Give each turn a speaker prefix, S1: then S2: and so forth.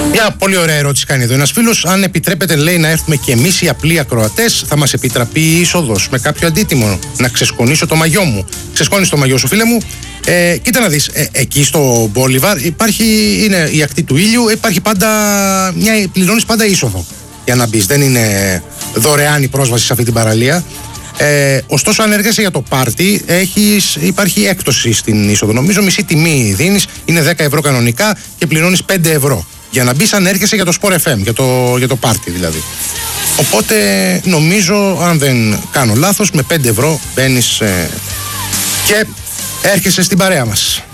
S1: Μια πολύ ωραία ερώτηση κάνει εδώ ένας φίλος. Αν επιτρέπετε, λέει, να έρθουμε και εμείς οι απλοί ακροατές, θα μας επιτραπεί η είσοδος με κάποιο αντίτιμο? Να ξεσκονίσω το μαγιό μου. Ξεσκόνεις το μαγιό σου, φίλε μου. Κοίτα να δεις, εκεί στο Μπόλιβαρ είναι η ακτή του ήλιου, υπάρχει πάντα πληρώνεις πάντα είσοδο για να μπεις. Δεν είναι δωρεάν η πρόσβαση σε αυτή την παραλία. Ωστόσο, αν έρχεσαι για το πάρτι, υπάρχει έκπτωση στην είσοδο. Νομίζω μισή τιμή δίνεις, είναι 10 ευρώ κανονικά και πληρώνεις 5 ευρώ για να μπεις αν έρχεσαι για το Sport FM, για το πάρτι δηλαδή. Οπότε νομίζω, αν δεν κάνω λάθος, με 5 ευρώ μπαίνεις και έρχεσαι στην παρέα μας.